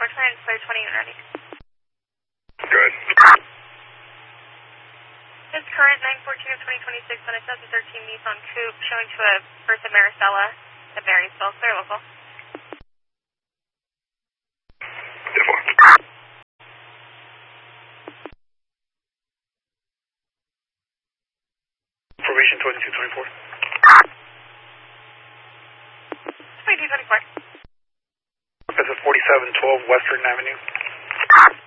clear 20 and ready. Good. This current 914 of 2026 on a 2013 Nissan Coupe showing to a Bertha Maricela at Marysville. Clear local. Formation 2224. 2224. That's at 4712 Western Avenue.